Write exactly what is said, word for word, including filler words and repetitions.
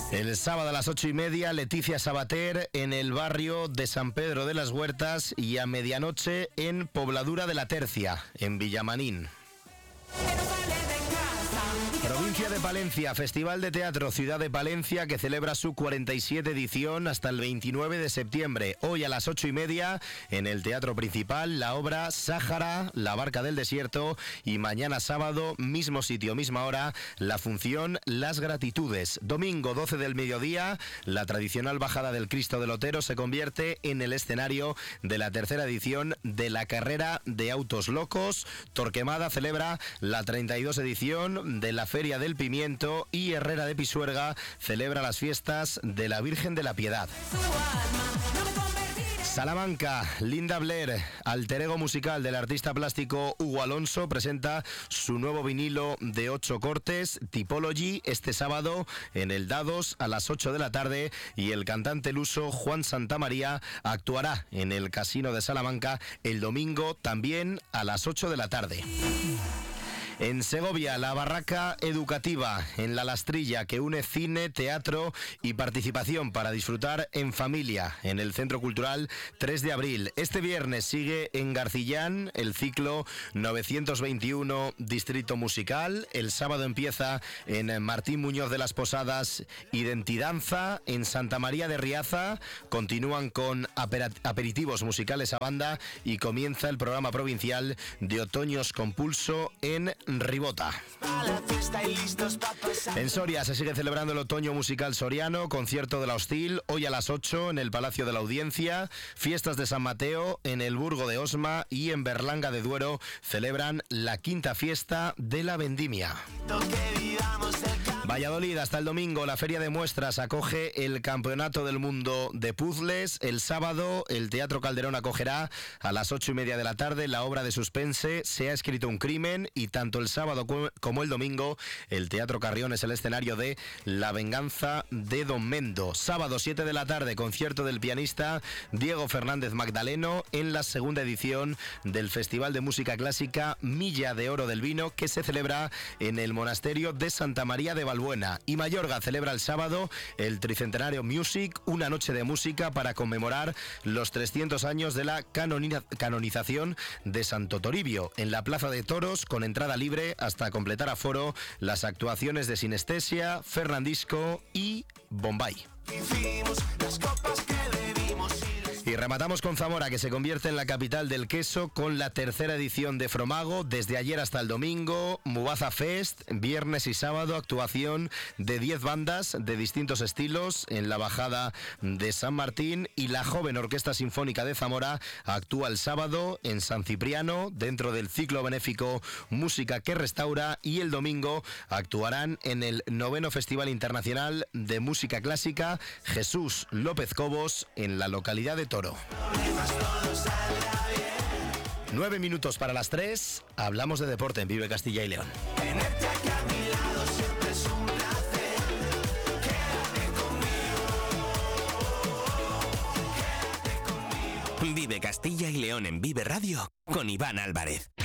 El sábado a las ocho y media, Leticia Sabater en el barrio de San Pedro de las Huertas y a medianoche en Pobladura de la Tercia, en Villamanín. Provincia de Palencia, Festival de Teatro Ciudad de Palencia, que celebra su cuarenta y siete edición hasta el veintinueve de septiembre. Hoy a las ocho y media en el Teatro Principal, la obra Sáhara, la barca del desierto, y mañana sábado, mismo sitio, misma hora, la función Las Gratitudes. Domingo doce del mediodía, la tradicional bajada del Cristo del Otero se convierte en el escenario de la tercera edición de la carrera de autos locos. Torquemada celebra la treinta y dos edición de la Feria del Pimiento y Herrera de Pisuerga celebra las fiestas de la Virgen de la Piedad. Salamanca, Linda Blair, alter ego musical del artista plástico Hugo Alonso, presenta su nuevo vinilo de ocho cortes, Typology, este sábado en el Dados a las ocho de la tarde, y el cantante luso Juan Santamaría actuará en el Casino de Salamanca el domingo también a las ocho de la tarde. En Segovia, la Barraca Educativa, en La Lastrilla, que une cine, teatro y participación para disfrutar en familia, en el Centro Cultural tres de abril. Este viernes sigue en Garcillán el ciclo novecientos veintiuno Distrito Musical. El sábado empieza en Martín Muñoz de las Posadas Identidanza. En Santa María de Riaza continúan con aperitivos musicales a banda y comienza el programa provincial de Otoños con Pulso en Ribota. En Soria se sigue celebrando el Otoño Musical Soriano, concierto de la Hostil, hoy a las ocho en el Palacio de la Audiencia, fiestas de San Mateo en el Burgo de Osma, y en Berlanga de Duero celebran la quinta fiesta de la Vendimia. Valladolid, hasta el domingo, la Feria de Muestras acoge el Campeonato del Mundo de Puzzles. El sábado, el Teatro Calderón acogerá a las ocho y media de la tarde la obra de suspense Se ha escrito un crimen, y tanto el sábado como el domingo, el Teatro Carrión es el escenario de La venganza de Don Mendo. Sábado, siete de la tarde, concierto del pianista Diego Fernández Magdaleno en la segunda edición del Festival de Música Clásica Milla de Oro del Vino, que se celebra en el Monasterio de Santa María de Valbuena. Y Mayorga celebra el sábado el Tricentenario Music, una noche de música para conmemorar los trescientos años de la canoniza- canonización de Santo Toribio, en la Plaza de Toros, con entrada libre hasta completar aforo, las actuaciones de Sinestesia, Fernandisco y Bombay. Y rematamos con Zamora, que se convierte en la capital del queso con la tercera edición de Fromago, desde ayer hasta el domingo, Mubaza Fest, viernes y sábado, actuación de diez bandas de distintos estilos en la bajada de San Martín, y la Joven Orquesta Sinfónica de Zamora actúa el sábado en San Cipriano dentro del ciclo benéfico Música que Restaura, y el domingo actuarán en el noveno Festival Internacional de Música Clásica Jesús López Cobos en la localidad de Toro. Nueve minutos para las tres, hablamos de deporte en Vive Castilla y León. Vive Castilla y León en Vive Radio con Iván Álvarez.